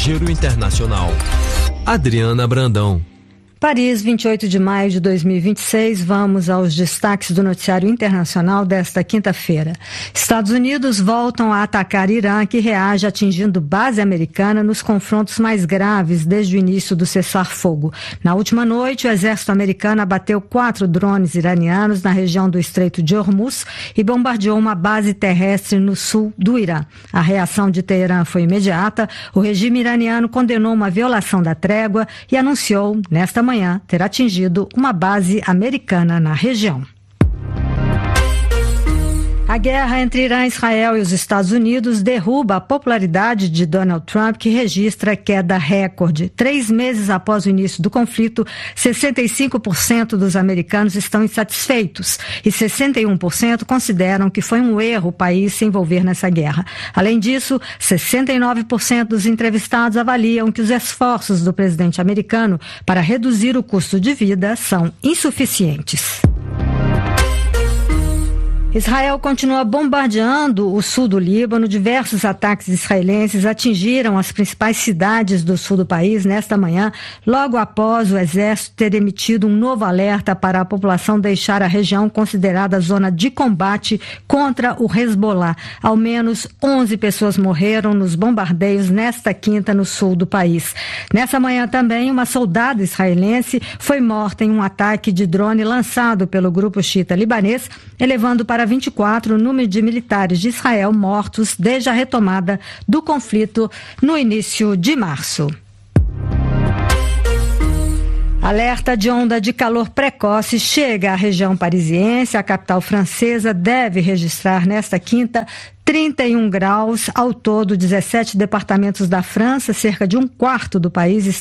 Giro Internacional. Adriana Brandão. Paris, 28 de maio de 2026, vamos aos destaques do noticiário internacional desta quinta-feira. Estados Unidos voltam a atacar Irã, que reage atingindo base americana nos confrontos mais graves desde o início do cessar-fogo. Na última noite, o exército americano abateu 4 drones iranianos na região do Estreito de Hormuz e bombardeou uma base terrestre no sul do Irã. A reação de Teherã foi imediata. O regime iraniano condenou uma violação da trégua e anunciou, nesta manhã, ter atingido uma base americana na região. A guerra entre Irã, Israel e os Estados Unidos derruba a popularidade de Donald Trump, que registra queda recorde. 3 meses após o início do conflito, 65% dos americanos estão insatisfeitos e 61% consideram que foi um erro o país se envolver nessa guerra. Além disso, 69% dos entrevistados avaliam que os esforços do presidente americano para reduzir o custo de vida são insuficientes. Israel continua bombardeando o sul do Líbano. Diversos ataques israelenses atingiram as principais cidades do sul do país nesta manhã, logo após o exército ter emitido um novo alerta para a população deixar a região considerada zona de combate contra o Hezbollah. Ao menos 11 pessoas morreram nos bombardeios nesta quinta no sul do país. Nessa manhã também, uma soldada israelense foi morta em um ataque de drone lançado pelo grupo xiita libanês, elevando para 24 o número de militares de Israel mortos desde a retomada do conflito no início de março. Alerta de onda de calor precoce chega à região parisiense. A capital francesa deve registrar nesta quinta 31 graus. Ao todo, 17 departamentos da França, cerca de um quarto do país,